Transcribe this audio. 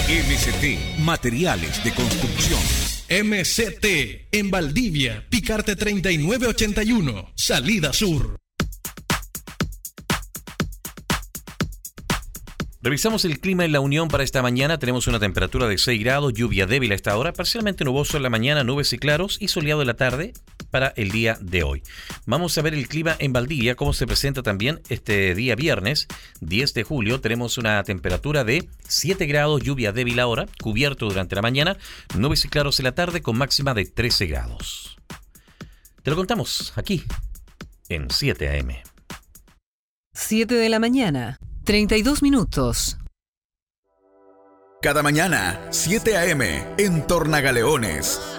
MCT Materiales de Construcción. MCT en Valdivia, Picarte 3981, Salida Sur. Revisamos el clima en La Unión para esta mañana. Tenemos una temperatura de 6 grados, lluvia débil a esta hora, parcialmente nuboso en la mañana, nubes y claros y soleado en la tarde para el día de hoy. Vamos a ver el clima en Valdivia, cómo se presenta también este día viernes, 10 de julio. Tenemos una temperatura de 7 grados, lluvia débil ahora, cubierto durante la mañana, nubes y claros en la tarde con máxima de 13 grados. Te lo contamos aquí, en 7 AM. 7 de la mañana. 32 minutos. Cada mañana, 7 AM, en Tornagaleones.